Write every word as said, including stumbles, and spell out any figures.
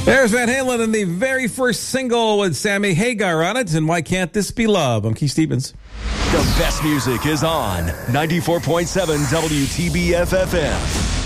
There's Van Halen and the very first single with Sammy Hagar on it, and Why Can't This Be Love? I'm Keith Stevens. The best music is on ninety-four point seven W T B F F M.